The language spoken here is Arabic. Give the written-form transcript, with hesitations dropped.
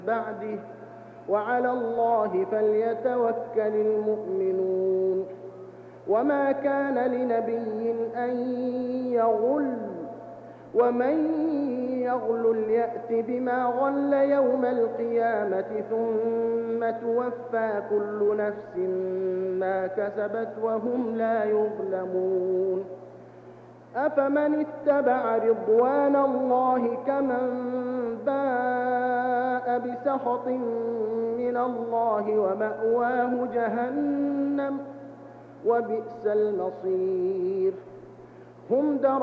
بعده وعلى الله فليتوكل المؤمنون. وما كان لنبي أن يغل ومن يغل يأت بما غل يوم القيامة ثم توفى كل نفس ما كسبت وهم لا يظلمون. أفمن اتبع رضوان الله كمن باء بسخط من الله ومأواه جهنم وبئس المصير. هم